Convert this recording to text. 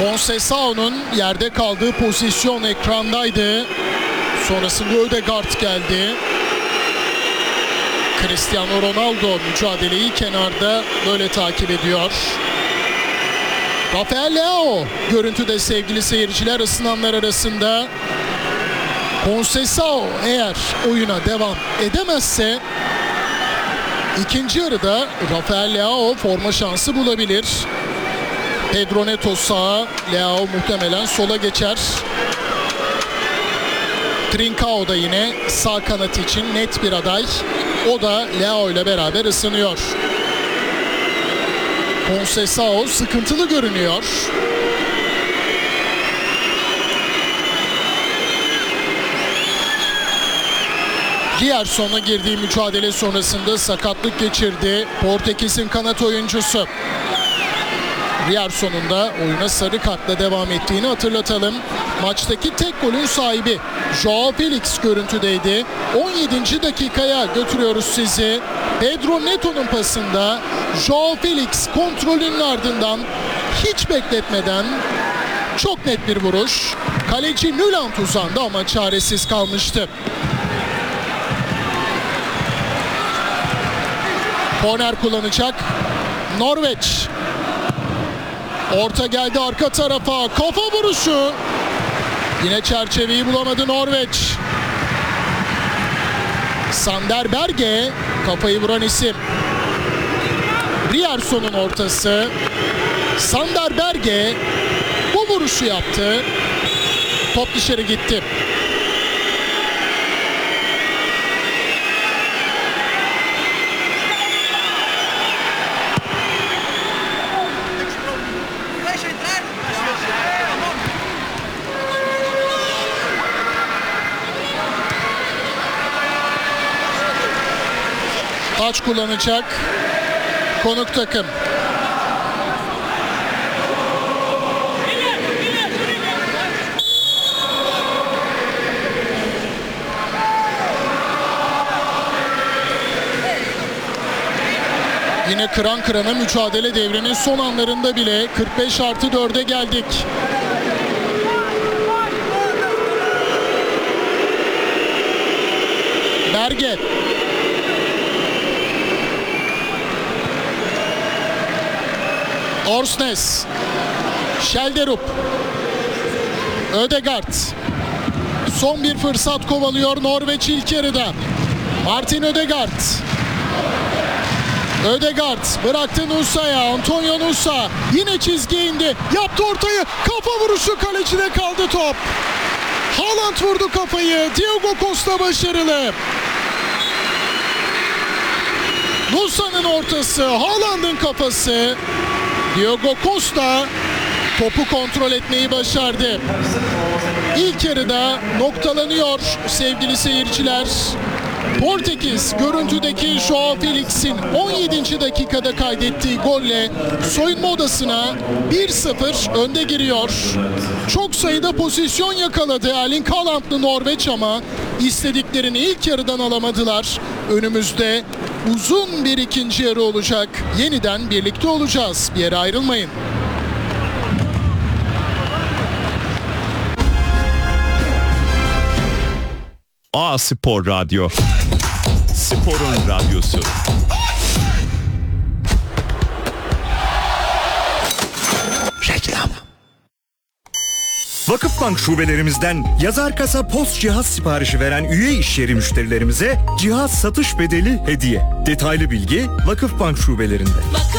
Conceição'nun yerde kaldığı pozisyon ekrandaydı. Sonrasında Ødegaard geldi. Cristiano Ronaldo mücadeleyi kenarda böyle takip ediyor. Rafael Leao görüntüde sevgili seyirciler, ısınanlar arasında. Conceição eğer oyuna devam edemezse ikinci yarıda Rafael Leao forma şansı bulabilir. Pedro Neto sağa, Leao muhtemelen sola geçer. Trincao da yine sağ kanat için net bir aday. O da Leao ile beraber ısınıyor. Conceição sıkıntılı görünüyor. Rierson'la girdiği mücadele sonrasında sakatlık geçirdi Portekiz'in kanat oyuncusu. Rierson'un da oyuna sarı kartla devam ettiğini hatırlatalım. Maçtaki tek golün sahibi João Felix görüntüdeydi. 17. dakikaya götürüyoruz sizi. Pedro Neto'nun pasında João Felix kontrolünün ardından hiç bekletmeden çok net bir vuruş. Kaleci Nuland uzandı ama çaresiz kalmıştı. Korner kullanacak Norveç. Orta geldi arka tarafa. Kafa vuruşu. Yine çerçeveyi bulamadı Norveç. Sander Berge kafayı vuran isim. Rierson'un ortası. Sander Berge bu vuruşu yaptı. Top dışarı gitti. Taç kullanacak konuk takım. Yine kıran kırana mücadele devrenin son anlarında bile 45+4'e geldik. Berge. Orsnes, Schelderup, Ødegaard. Son bir fırsat kovalıyor Norveç ilk yarıda. Martin Ødegaard. Ødegaard bıraktı Nusa'ya. Antonio Nusa yine çizgiye indi. Yaptı ortayı. Kafa vuruşu, kalecide kaldı top. Haaland vurdu kafayı. Diogo Costa başarılı. Nusa'nın ortası, Haaland'ın kafası. Diogo Costa topu kontrol etmeyi başardı. İlk yarıda noktalanıyor sevgili seyirciler. Portekiz görüntüdeki João Felix'in 17. dakikada kaydettiği golle soyunma odasına 1-0 önde giriyor. Çok sayıda pozisyon yakaladı Erling Haaland'lı Norveç ama istediklerini ilk yarıdan alamadılar. Önümüzde uzun bir ikinci yarı olacak. Yeniden birlikte olacağız. Bir yere ayrılmayın. A Spor Radyo. Sporun radyosu. Reklam. Vakıfbank şubelerimizden yazar kasa post cihaz siparişi veren üye işyeri müşterilerimize cihaz satış bedeli hediye. Detaylı bilgi Vakıfbank şubelerinde.